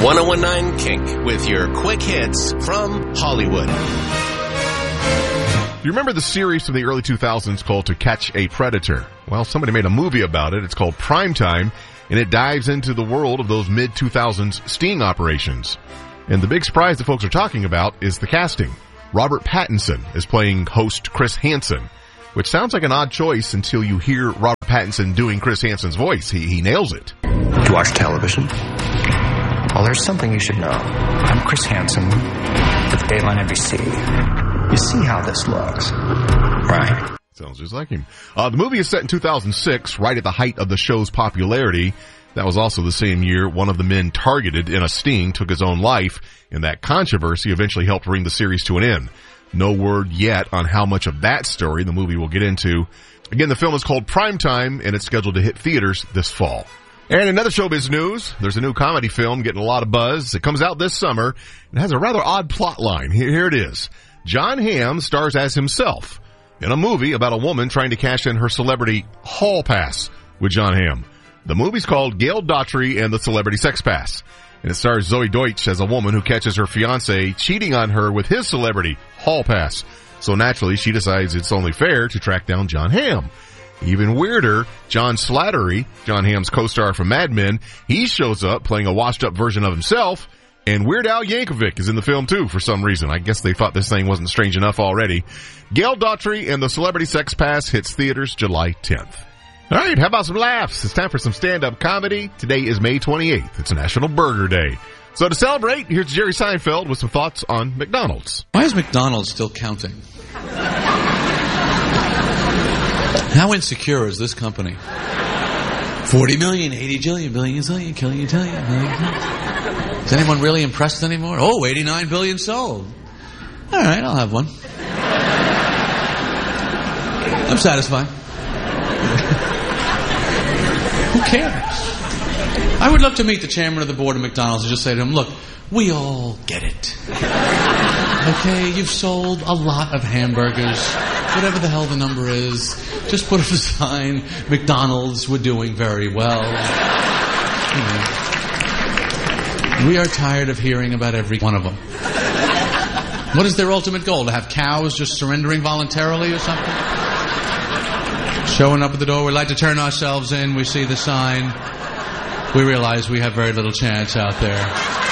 1019 Kink with your quick hits from Hollywood. You remember the series from the early 2000s called To Catch a Predator? Well, somebody made a movie about it. It's called Primetime, and it dives into the world of those mid-2000s sting operations. And the big surprise that folks are talking about is the casting. Robert Pattinson is playing host Chris Hansen, which sounds like an odd choice until you hear Robert Pattinson doing Chris Hansen's voice. He nails it. Do you watch television? Well, there's something you should know. I'm Chris Hansen with Dateline NBC. You see how this looks, right? Sounds just like him. The movie is set in 2006, right at the height of the show's popularity. That was also the same year one of the men targeted in a sting took his own life, and that controversy eventually helped bring the series to an end. No word yet on how much of that story the movie will get into. Again, the film is called Primetime, and it's scheduled to hit theaters this fall. And another showbiz news, there's a new comedy film getting a lot of buzz. It comes out this summer. It has a rather odd plot line. Here it is. Jon Hamm stars as himself in a movie about a woman trying to cash in her celebrity hall pass with Jon Hamm. The movie's called Gail Daughtry and the Celebrity Sex Pass. And it stars Zoe Deutsch as a woman who catches her fiancé cheating on her with his celebrity hall pass. So naturally, she decides it's only fair to track down Jon Hamm. Even weirder, John Slattery, Jon Hamm's co-star from Mad Men, he shows up playing a washed-up version of himself, and Weird Al Yankovic is in the film too for some reason. I guess they thought this thing wasn't strange enough already. Gail Daughtry and the Celebrity Sex Pass hits theaters July 10th. All right, how about some laughs? It's time for some stand-up comedy. Today is May 28th. It's National Burger Day. So to celebrate, here's Jerry Seinfeld with some thoughts on McDonald's. Why is McDonald's still counting? How insecure is this company? 40 million, 80 jillion, billion, zillion, killion, tillion. Is anyone really impressed anymore? Oh, 89 billion sold. All right, I'll have one. I'm satisfied. Who cares? I would love to meet the chairman of the board of McDonald's and just say to him, look, we all get it. Okay, you've sold a lot of hamburgers, whatever the hell the number is. Just put up a sign, McDonald's, we're doing very well. You know, we are tired of hearing about every one of them. What is their ultimate goal? To have cows just surrendering voluntarily or something? Showing up at the door, we'd like to turn ourselves in, we see the sign. We realize we have very little chance out there.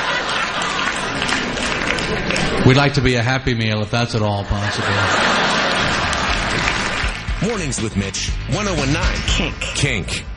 We'd like to be a Happy Meal if that's at all possible. Mornings with Mitch, 1019 Kink.